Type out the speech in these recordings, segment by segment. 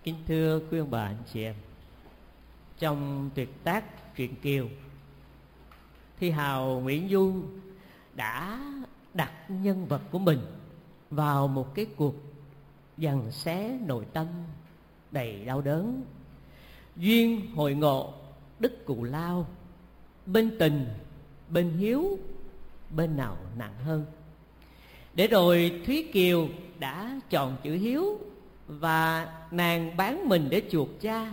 Kính thưa quý ông bà anh chị em, trong tuyệt tác truyện Kiều, Thi hào Nguyễn Du đã đặt nhân vật của mình vào một cái cuộc giằng xé nội tâm đầy đau đớn. Duyên hội ngộ, đức cù lao, bên tình, bên hiếu, bên nào nặng hơn? Để rồi Thúy Kiều đã chọn chữ hiếu và nàng bán mình để chuộc cha.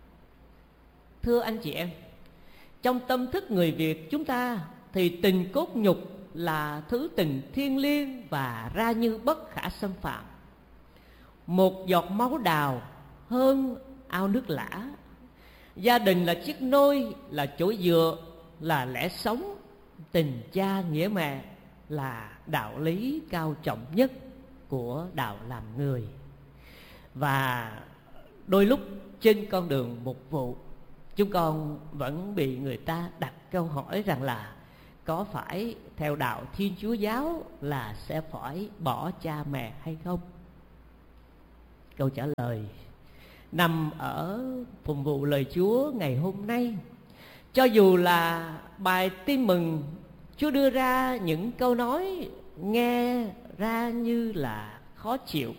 Thưa anh chị em, trong tâm thức người Việt chúng ta thì tình cốt nhục là thứ tình thiêng liêng và ra như bất khả xâm phạm. Một giọt máu đào hơn ao nước lã. Gia đình là chiếc nôi, là chỗ dựa, là lẽ sống. Tình cha nghĩa mẹ là đạo lý cao trọng nhất của đạo làm người. Và đôi lúc trên con đường mục vụ, chúng con vẫn bị người ta đặt câu hỏi rằng là có phải theo đạo Thiên Chúa giáo là sẽ phải bỏ cha mẹ hay không? Câu trả lời nằm ở phụng vụ lời Chúa ngày hôm nay. Cho dù là bài tin mừng Chúa đưa ra những câu nói nghe ra như là khó chịu.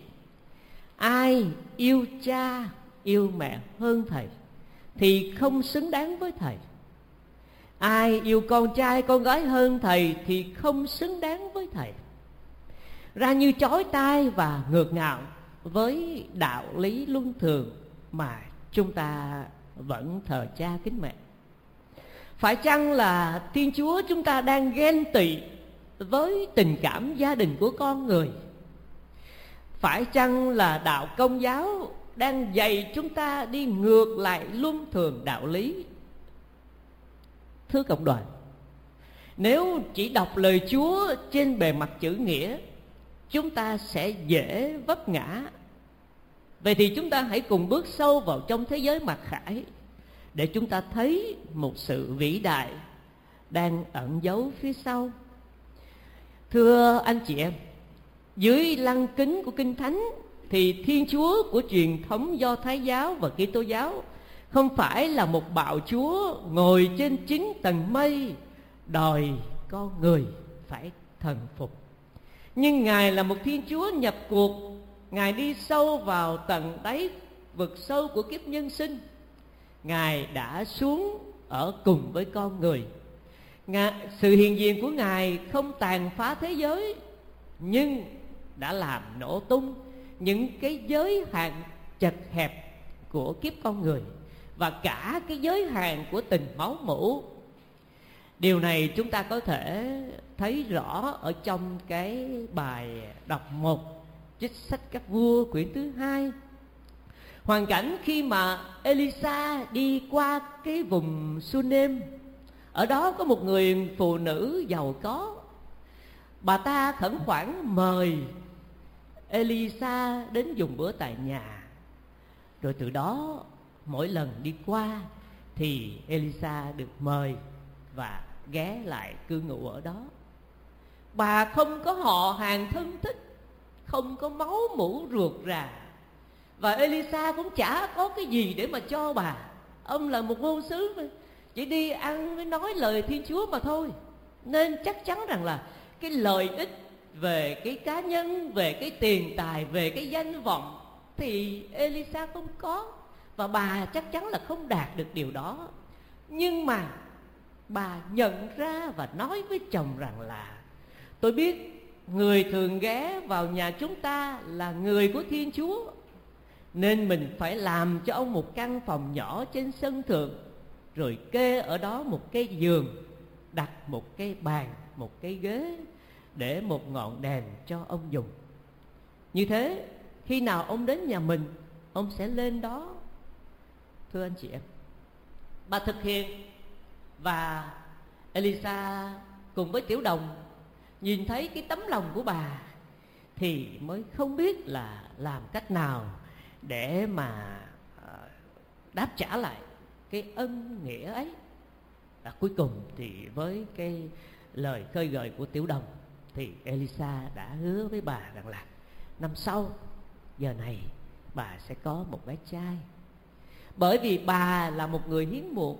Ai yêu cha, yêu mẹ hơn thầy thì không xứng đáng với thầy. Ai yêu con trai, con gái hơn thầy thì không xứng đáng với thầy. Ra như chói tai và ngược ngạo với đạo lý luân thường mà chúng ta vẫn thờ cha kính mẹ. Phải chăng là Thiên Chúa chúng ta đang ghen tị với tình cảm gia đình của con người? Phải chăng là đạo Công giáo đang dạy chúng ta đi ngược lại luân thường đạo lý? Thưa cộng đoàn, nếu chỉ đọc lời Chúa trên bề mặt chữ nghĩa, chúng ta sẽ dễ vấp ngã. Vậy thì chúng ta hãy cùng bước sâu vào trong thế giới mặc khải để chúng ta thấy một sự vĩ đại đang ẩn giấu phía sau. Thưa anh chị em, dưới lăng kính của Kinh Thánh thì Thiên Chúa của truyền thống Do Thái giáo và Kitô giáo không phải là một bạo chúa ngồi trên 9 tầng mây đòi con người phải thần phục. Nhưng Ngài là một Thiên Chúa nhập cuộc. Ngài đi sâu vào tận đáy vực sâu của kiếp nhân sinh. Ngài đã xuống ở cùng với con người. Sự hiện diện của Ngài không tàn phá thế giới, nhưng đã làm nổ tung những cái giới hạn chật hẹp của kiếp con người và cả cái giới hạn của tình máu mủ. Điều này chúng ta có thể thấy rõ ở trong cái bài đọc 1 trích sách Các Vua quyển thứ 2. Hoàn cảnh khi mà Elisa đi qua cái vùng Sunem, ở đó có một người phụ nữ giàu có. Bà ta khẩn khoản mời Elisa đến dùng bữa tại nhà. Rồi từ đó mỗi lần đi qua thì Elisa được mời và ghé lại cư ngụ ở đó. Bà không có họ hàng thân thích, không có máu mủ ruột rà, và Elisa cũng chả có cái gì để mà cho bà. Ông là một ngôn sứ, chỉ đi ăn với nói lời Thiên Chúa mà thôi. Nên chắc chắn rằng là cái lợi ích về cái cá nhân, về cái tiền tài, về cái danh vọng thì Elisa không có, và bà chắc chắn là không đạt được điều đó. Nhưng mà bà nhận ra và nói với chồng rằng là tôi biết người thường ghé vào nhà chúng ta là người của Thiên Chúa, nên mình phải làm cho ông một căn phòng nhỏ trên sân thượng, rồi kê ở đó một cái giường, đặt một cái bàn, một cái ghế, để một ngọn đèn cho ông dùng. Như thế khi nào ông đến nhà mình, ông sẽ lên đó. Thưa anh chị em, bà thực hiện, và Elisa cùng với Tiểu Đồng nhìn thấy cái tấm lòng của bà thì mới không biết là làm cách nào để mà đáp trả lại cái ân nghĩa ấy. Và cuối cùng thì với cái lời khơi gợi của Tiểu Đồng thì Elisa đã hứa với bà rằng là năm sau giờ này bà sẽ có một bé trai. Bởi vì bà là một người hiếm muộn.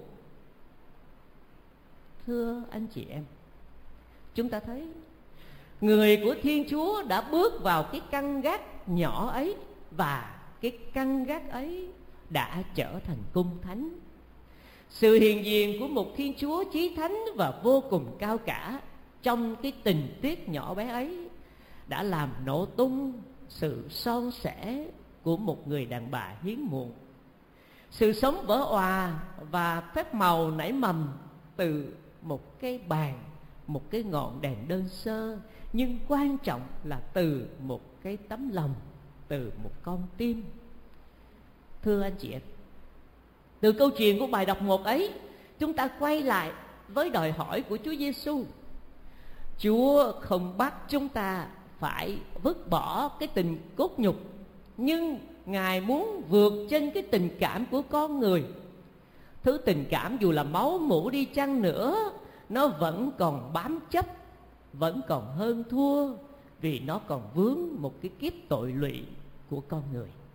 Thưa anh chị em, chúng ta thấy người của Thiên Chúa đã bước vào cái căn gác nhỏ ấy, và cái căn gác ấy đã trở thành cung thánh. Sự hiện diện của một Thiên Chúa chí thánh và vô cùng cao cả trong cái tình tiết nhỏ bé ấy đã làm nổ tung sự son sẻ của một người đàn bà hiếm muộn. Sự sống vỡ òa và phép màu nảy mầm từ một cái bàn, một cái ngọn đèn đơn sơ, nhưng quan trọng là từ một cái tấm lòng, từ một con tim. Thưa anh chị em, từ câu chuyện của bài đọc 1 ấy, chúng ta quay lại với đòi hỏi của Chúa Giêsu. Chúa không bắt chúng ta phải vứt bỏ cái tình cốt nhục, nhưng Ngài muốn vượt trên cái tình cảm của con người. Thứ tình cảm dù là máu mủ đi chăng nữa, nó vẫn còn bám chấp, vẫn còn hơn thua, vì nó còn vướng một cái kiếp tội lụy của con người.